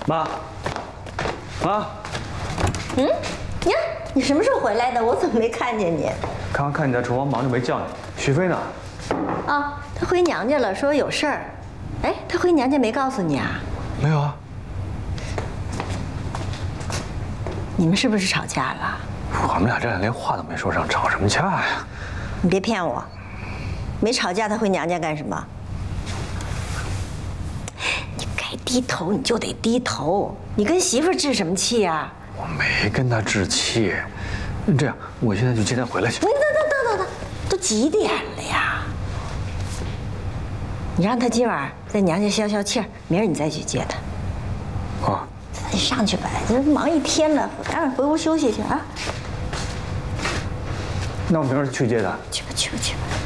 妈，妈， 呀，你什么时候回来的？我怎么没看见你？ 刚刚看你在厨房忙着没叫你。许飞呢？ 啊，她回娘家了，说有事儿。哎，她回娘家没告诉你啊？ 没有啊。 你们是不是吵架了？ 我们俩这连话都没说上，吵什么架呀？ 你别骗我，没吵架，她回娘家干什么？你该低头你就得低头，你跟媳妇置什么气啊？ 我没跟他置气。这样，我现在就接他回来去。 等，都几点了呀？你让她今晚在娘家消消气儿，明儿你再去接她。 啊。 你上去吧，这忙一天了，赶紧回屋休息去啊。 那我明儿去接他。 去吧。